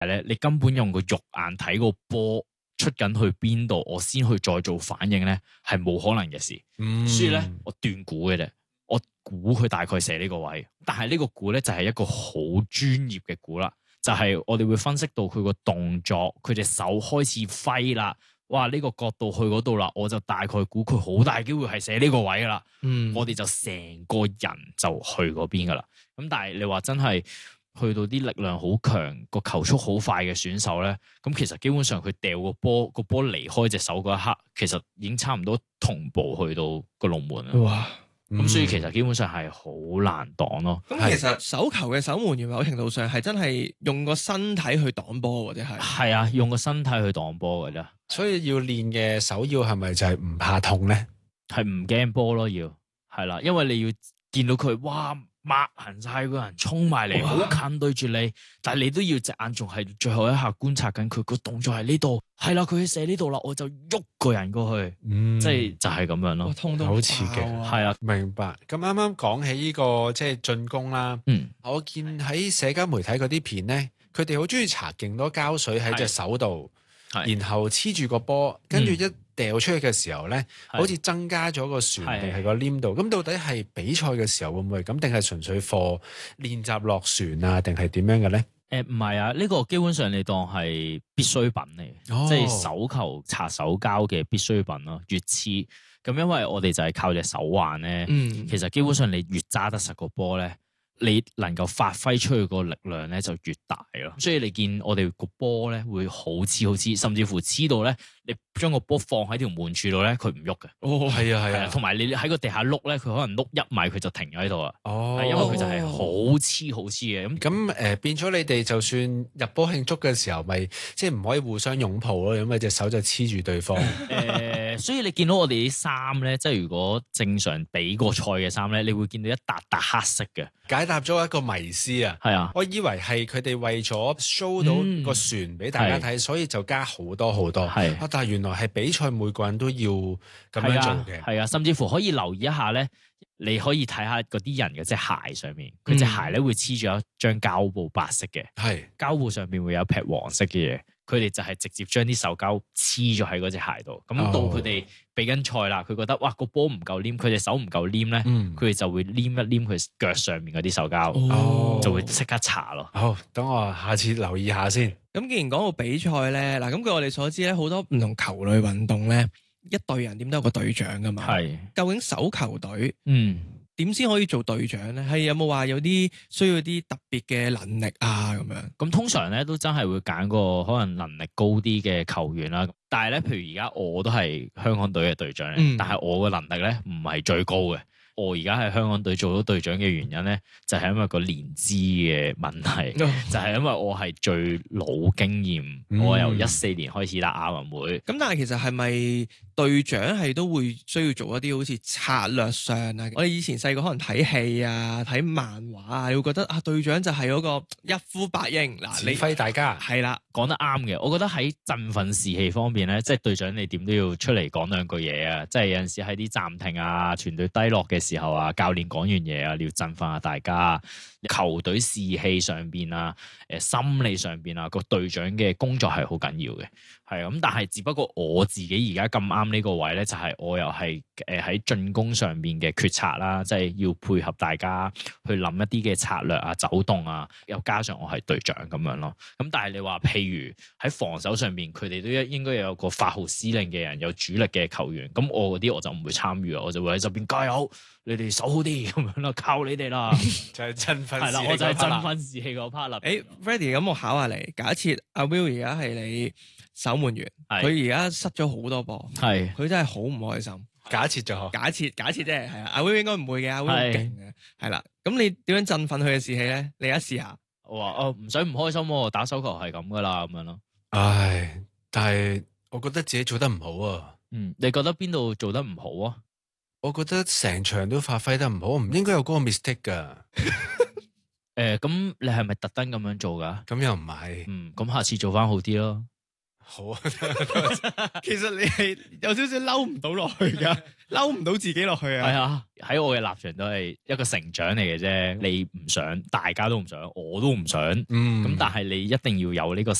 咧，你根本用個肉眼睇個波出緊去邊度，我先去再做反應咧，係冇可能嘅事。所以咧，我斷估嘅啫，我估佢大概射呢個位，但係呢個估咧就係一個好專業嘅估啦，就係我哋會分析到佢個動作，佢隻手開始揮啦，哇！呢個角度去嗰度啦，我就大概估佢好大機會係射呢個位噶啦。我哋就成個人就去嗰邊噶啦。咁但係你話真係去到啲力量好強、個球速好快嘅選手咧，咁其實基本上佢掉個波離開隻手嗰一刻，其實已經差唔多同步去到個龍門啦。 哇！ 咁所以其實基本上係好難擋咯。 咁其實手球嘅守門員某程度上係真係用個身體去擋波，或者係啊，用個身體去擋波㗎啫。 所以要練嘅首要係咪就係唔怕痛咧？ 係唔驚波咯，要係啦，因為你要見到佢，哇！抹痕晒個人衝埋嚟，好近對住你，但係你都要隻眼仲係最後一下觀察緊佢個動作喺呢度，係啦，佢射呢度啦，我就喐個人過去，即係就係咁樣咯， 痛到好刺激， 係啊， 明白。咁啱啱講起呢個即係進攻啦，我見喺社交媒體嗰啲片咧，佢哋好中意搽勁多膠水喺隻手度，然後黐住個波，跟住一掉出去嘅時候咧，好似增加咗個旋定係個黏度。咁到底係比賽嘅時候會唔會咁，定係純粹課練習落旋啊，定係點樣嘅咧？ 唔係啊，呢個基本上你當係必需品嚟，即係手球搽手膠嘅必需品咯。越黐咁，因為我哋就係靠隻手腕咧，其實基本上你越揸得實個波咧，你能夠發揮出去個力量咧就越大咯。所以你見我哋個波咧會好黐，甚至乎黐到咧，你將個波放喺條門柱度咧，佢唔喐嘅。 係啊， 同埋你喺個地下碌咧，佢可能碌1米佢就停咗喺度啊。因為佢就係好黐嘅。 咁變咗你哋就算入波慶祝嘅時候，咪即係唔可以互相擁抱咯，因為隻手就黐住對方。 所以你見到我哋啲衫咧，即係如果正常比過賽嘅衫咧，你會見到一笪笪黑色嘅。 解答咗一個迷思啊！ 係啊， 我以為係佢哋為咗 show 到個旋俾大家睇，所以就加好多。係但係原來係比賽每個人都要咁樣做嘅。 係啊，甚至乎可以留意一下咧，你可以睇下嗰啲人嘅隻鞋上面，佢隻鞋咧會黐住一張膠布白色嘅，膠布上面會有撇黃色嘅嘢。佢哋就係直接將啲手膠黐咗喺嗰隻鞋度，咁到佢哋比緊賽啦，佢覺得哇個波唔夠黏，佢隻手唔夠黏咧，佢哋就會黏一黏佢腳上面嗰啲手膠，就會即刻搽咯。 好，等我下次留意下先。 咁既然講到比賽咧，嗱咁據我哋所知咧，好多唔同球類運動咧，一隊人點都有個隊長噶嘛。係，究竟手球隊點先可以做隊長咧？係有冇話有啲需要啲特別嘅能力啊？咁樣咁通常咧都真係會揀個可能能力高啲嘅球員啦。但係咧，譬如而家我都係香港隊嘅隊長，但係我嘅能力咧唔係最高嘅。我而家喺香港隊做到隊長嘅原因咧，就係因為個年資嘅問題，就係因為我係最老經驗，我由14年開始打亞運會。 咁但係其實係咪隊長係都會需要做一啲好似策略上啊？我哋以前細個可能睇戲啊、睇漫畫啊，你會覺得啊隊長就係嗰個一呼百應嗱， 指揮大家係啦， 講得啱嘅。我覺得喺振奮士氣方面咧，即係隊長你點都要出嚟講兩句嘢啊！即係有陣時喺啲暫停啊、全隊低落嘅時候啊，教練講完嘢啊，你要振奮下大家。球隊士氣上邊啊，心理上邊啊，個隊長嘅工作係好緊要嘅，係咁。但係只不過我自己而家咁啱呢個位咧，就係我又係喺進攻上邊嘅決策啦，即係要配合大家去諗一啲嘅策略啊、走動啊，又加上我係隊長咁樣咯。咁但係你話譬如喺防守上邊，佢哋都應該有個發號施令嘅人，有主力嘅球員。咁我嗰啲我就唔會參與啊，我就會喺側邊加油，你哋守好啲咁樣咯，靠你哋啦， 就係振奮。 係啦，我就係振奮士氣嗰 part 啦。 Freddy， 咁我考下你，假設阿 Will 而家係你守門員，佢而家失咗好多波，佢真係好唔開心。 假設啫， 假設啫，係啊，阿 Will 應該唔會嘅，阿 Will 好勁嘅，係啦。咁你點樣振奮佢嘅士氣咧？你而家試下。 我話唔使唔開心，打手球係咁噶啦，咁樣咯。 唉，但係我覺得自己做得唔好啊。 你覺得邊度做得唔好啊？ 我覺得成場都發揮得唔好，唔應該有嗰個 mistake 噶。 咁你係咪特登咁樣做噶？ 咁又唔係。 咁下次做翻好啲咯。 好啊， 其實你係有少少嬲唔到落去噶，嬲唔到自己落去啊。 係啊，喺我嘅立場都係一個成長嚟嘅啫。你唔想，大家都唔想，我都唔想。咁但係你一定要有呢個